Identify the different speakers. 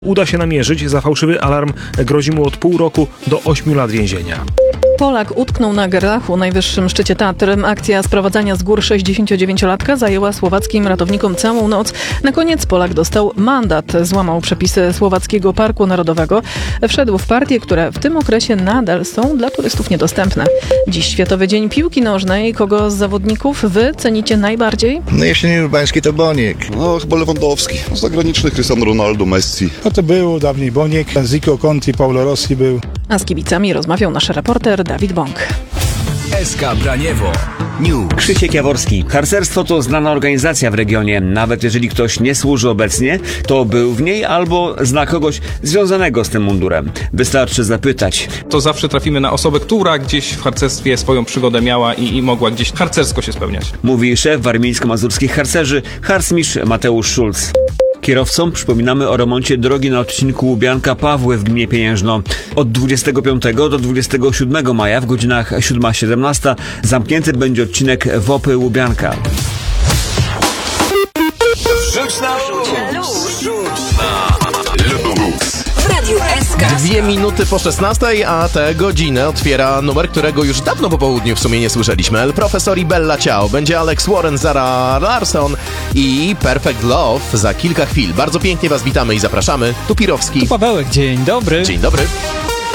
Speaker 1: Uda się namierzyć, za fałszywy alarm grozi mu od pół roku do 8 lat więzienia.
Speaker 2: Polak utknął na Gerlachu, najwyższym szczycie Tatr. Akcja sprowadzania z gór 69-latka zajęła słowackim ratownikom całą noc. Na koniec Polak dostał mandat. Złamał przepisy Słowackiego Parku Narodowego. Wszedł w partie, które w tym okresie nadal są dla turystów niedostępne. Dziś Światowy Dzień Piłki Nożnej. Kogo z zawodników wy cenicie najbardziej?
Speaker 3: No jesień urbański to Boniek.
Speaker 4: No chyba Lewandowski. Z zagranicznych Cristiano Ronaldo, Messi.
Speaker 5: No to było dawniej Boniek, Zico, Conti, Paulo Rossi był.
Speaker 2: A z kibicami rozmawiał nasz reporter Dawid Bąk.
Speaker 6: SK Braniewo News.
Speaker 7: Krzysiek Jaworski. Harcerstwo to znana organizacja w regionie. Nawet jeżeli ktoś nie służy obecnie, to był w niej albo zna kogoś związanego z tym mundurem. Wystarczy zapytać.
Speaker 8: To zawsze trafimy na osobę, która gdzieś w harcerstwie swoją przygodę miała i mogła gdzieś harcersko się spełniać.
Speaker 7: Mówi szef warmińsko-mazurskich harcerzy, harcmistrz Mateusz Szulc. Kierowcom przypominamy o remoncie drogi na odcinku Łubianka-Pawły w gminie Pieniężno. Od 25 do 27 maja w godzinach 7-17 zamknięty będzie odcinek Wopy-Łubianka.
Speaker 6: Rzuć na luz.
Speaker 9: W Radiu SK.
Speaker 10: 2 minuty po 16, a tę godzinę otwiera numer, którego już dawno po południu w sumie nie słyszeliśmy. El Profesor i Bella Ciao. Będzie Alex Warren, Zara Larsson i Perfect Love za kilka chwil. Bardzo pięknie was witamy i zapraszamy. Tu Pirowski.
Speaker 11: Pawełek, dzień dobry.
Speaker 10: Dzień dobry.